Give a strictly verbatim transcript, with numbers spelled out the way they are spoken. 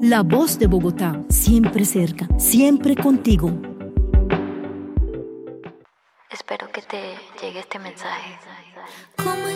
La Voz de Bogotá, siempre cerca, siempre contigo. Espero que te llegue este mensaje.